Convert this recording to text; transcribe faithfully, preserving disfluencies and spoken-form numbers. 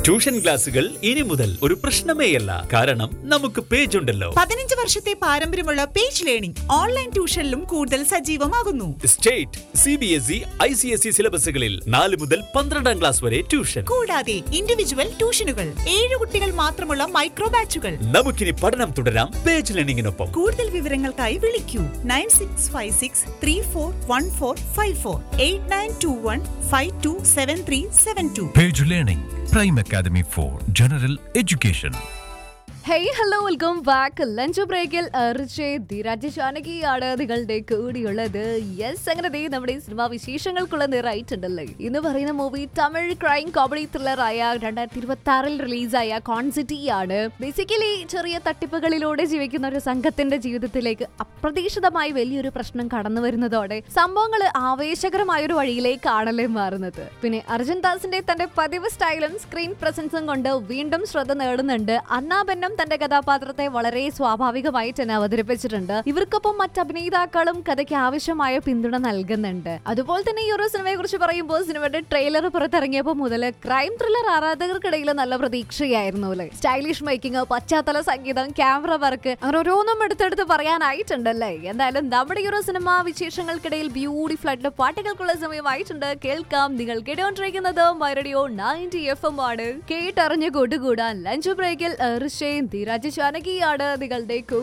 Tuition ക്ലാസുകൾ ഇനി മുതൽ ഒരു പ്രശ്നമേയല്ല. കാരണം നമുക്ക് പേജ് ഉണ്ടല്ലോ. പതിനഞ്ച് വർഷത്തെ പാരമ്പര്യമുള്ള പേജ് ലേണിംഗ് ഓൺലൈൻ ട്യൂഷനിലും കൂടുതൽ സജീവമാകുന്നു. State, C B S E, I C S E സിലബസുകളിൽ നാല് മുതൽ പന്ത്രണ്ടാം ക്ലാസ് വരെ ട്യൂഷൻ. കൂടാതെ ഇൻഡിവിജ്വൽ ട്യൂഷനുകൾ, ഏഴ് കുട്ടികൾ മാത്രമുള്ള മൈക്രോ ബാച്ചുകൾ. നമുക്കിനി പഠനം തുടരാം പേജ് ലേണിംഗിനൊപ്പം. കൂടുതൽ വിവരങ്ങൾക്കായി വിളിക്കൂ nine six five six three four one four five four eight nine to one five to seven three seven to. Page Learning, Prime Academy for General Education. Hey hello welcome back. Lunch ബ്രേക്കിൽ ധീരാജ് ജാനകിയാണ് നിങ്ങളുടെ കൂടിയുള്ളത്. Yes, അങ്ങനെ ദേ നമ്മുടെ cinema വിശേഷങ്ങൾക്കുള്ള നിറായിട്ടുണ്ടല്ലേ. ഇന്ന് പറയുന്ന movie Tamil crime comedy thriller ആയ രണ്ടായിരത്തി ഇരുപത്തി ആറിൽ റിലീസായ കോൺസിറ്റി ആണ്. ബേസിക്കലി ചെറിയ തട്ടിപ്പുകളിലൂടെ ജീവിക്കുന്ന ഒരു സംഘത്തിന്റെ ജീവിതത്തിലേക്ക് അപ്രതീക്ഷിതമായി വലിയൊരു പ്രശ്നം കടന്നു വരുന്നതോടെ സംഭവങ്ങൾ ആവേശകരമായ ഒരു വഴിയിലേക്കാണല്ലേ മാറുന്നത്. പിന്നെ അർജുൻ ദാസിന്റെ തന്റെ പതിവ് സ്റ്റൈലും സ്ക്രീൻ പ്രസൻസും കൊണ്ട് വീണ്ടും ശ്രദ്ധ നേടുന്നുണ്ട്. അന്നാബെന്നം തന്റെ കഥാപാത്രത്തെ വളരെ സ്വാഭാവികമായി തന്നെ അവതരിപ്പിച്ചിട്ടുണ്ട്. ഇവർക്കൊപ്പം മറ്റ് അഭിനേതാക്കളും കഥയ്ക്ക് ആവശ്യമായ പിന്തുണ നൽകുന്നുണ്ട്. അതുപോലെ തന്നെ ഈ ഒരു സിനിമയെ കുറിച്ച് പറയുമ്പോൾ സിനിമയുടെ ട്രെയിലർ പുറത്തിറങ്ങിയപ്പോൾ മുതൽ ക്രൈം ത്രില്ലർ ആരാധകർക്കിടയിൽ നല്ല പ്രതീക്ഷയായിരുന്നു അല്ലേ. സ്റ്റൈലിഷ് മേക്കിംഗ്, പശ്ചാത്തല സംഗീതം, ക്യാമറ വർക്ക്, അങ്ങനെ ഓരോന്നും എടുത്തെടുത്ത് പറയാനായിട്ടുണ്ടല്ലേ. എന്തായാലും നമ്മുടെ ഈ ഒരു സിനിമ വിശേഷങ്ങൾക്കിടയിൽ ബ്യൂട്ടിഫുൾ ആയിട്ടുള്ള പാട്ടുകൾക്കുള്ള സമയമായിട്ടുണ്ട്. കേൾക്കാം. നിങ്ങൾ കേട്ടുകൊണ്ടിരിക്കുന്നത് my radio ninety F M ആണ്. കേട്ടറിഞ്ഞ് കൂട്ടുകൂടാൻ ലഞ്ച് ബ്രേക്കിൽ ഋഷേ ധീരാജ് ജാനകിയാണ് നിങ്ങളുടെ